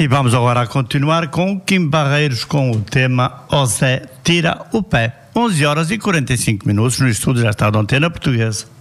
E vamos agora continuar com Kim Barreiros com o tema O Zé Tira o Pé. 11h45 no estúdio, já está da Antena Portuguesa.